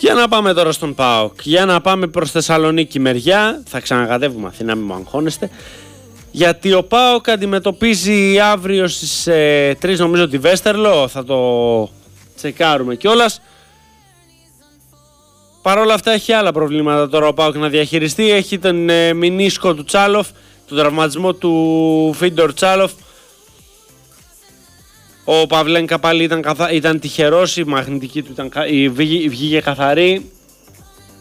Για να πάμε τώρα στον ΠΑΟΚ. Για να πάμε προς Θεσσαλονίκη μεριά. Θα ξανακατεύουμε Αθήνα, μην μου αγχώνεστε. Γιατί ο ΠΑΟΚ αντιμετωπίζει αύριο στις 3 νομίζω τη Βέστερλο. Θα το τσεκάρουμε κιόλας. Παρ' όλα αυτά έχει άλλα προβλήματα τώρα ο ΠΑΟΚ να διαχειριστεί. Έχει τον μηνίσκο του Τσάλοφ, τον τραυματισμό του Φίντορ Τσάλοφ. Ο Παυλένκα πάλι ήταν τυχερός, η μαγνητική του βγήκε καθαρή.